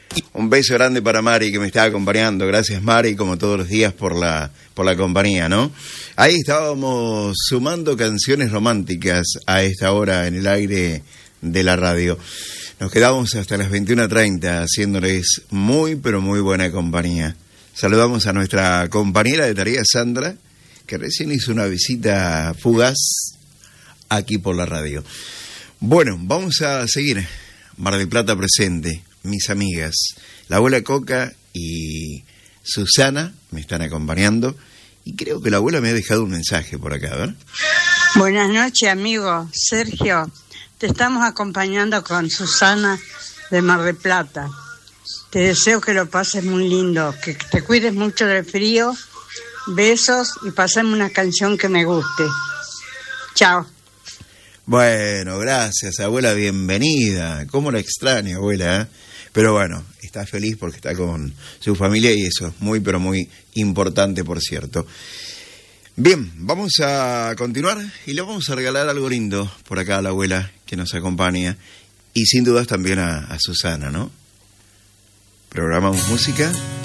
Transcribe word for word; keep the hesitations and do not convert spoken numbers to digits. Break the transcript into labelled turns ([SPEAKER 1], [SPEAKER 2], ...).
[SPEAKER 1] Un beso grande para Mari, que me está acompañando. Gracias, Mari, como todos los días, por la, por la compañía, ¿no? Ahí estábamos sumando canciones románticas a esta hora en el aire de la radio. Nos quedamos hasta las veintiuna treinta haciéndoles muy, pero muy buena compañía. Saludamos a nuestra compañera de tarea, Sandra, que recién hizo una visita fugaz aquí por la radio. Bueno, vamos a seguir. Mar del Plata presente. Mis amigas, la abuela Coca y Susana me están acompañando y creo que la abuela me ha dejado un mensaje por acá, ¿verdad?
[SPEAKER 2] Buenas noches, amigo Sergio. Te estamos acompañando con Susana de Mar del Plata. Te deseo que lo pases muy lindo, que te cuides mucho del frío. Besos y pasame una canción que me guste. Chao.
[SPEAKER 1] Bueno, gracias, abuela, bienvenida. ¿Cómo la extraño, abuela? ¿eh? Pero bueno, está feliz porque está con su familia y eso es muy, pero muy importante, por cierto. Bien, vamos a continuar y le vamos a regalar algo lindo por acá a la abuela que nos acompaña y sin dudas también a, a Susana, ¿no? Programamos música.